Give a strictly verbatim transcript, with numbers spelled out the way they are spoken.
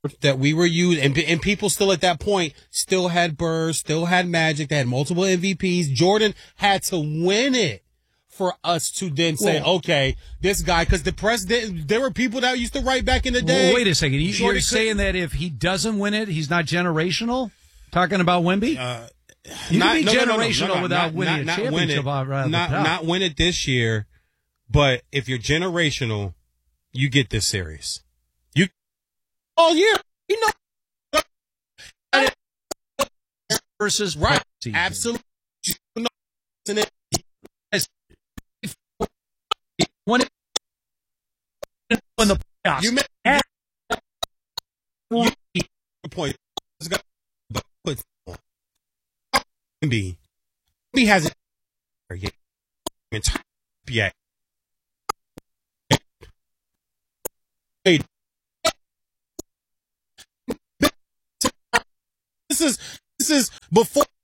that we were using, and, and people still at that point still had Bird, still had Magic, they had multiple M V Ps. Jordan had to win it for us to then say, well, okay, this guy, because the press, didn't, there were people that used to write back in the day. Well, wait a second. You, you're saying that if he doesn't win it, he's not generational? Talking about Wemby? Uh, you not, can be no, generational no, no, no, without not, winning not, a championship. Not win it, not, not win it this year, but if you're generational, you get this series. You all year. You know. Versus right. Absolutely. When the playoffs. You made a point. Be he hasn't yet. yet. This is this is before